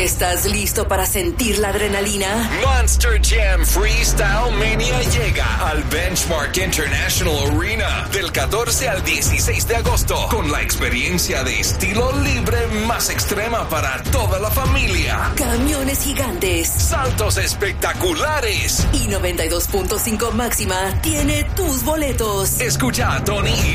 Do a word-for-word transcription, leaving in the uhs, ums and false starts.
¿Estás listo para sentir la adrenalina? Monster Jam Freestyle Mania llega al Benchmark International Arena del catorce al dieciséis de agosto con la experiencia de estilo libre más extrema para toda la familia. Camiones gigantes, saltos espectaculares y noventa y dos punto cinco máxima tiene tus boletos. Escucha a Tony y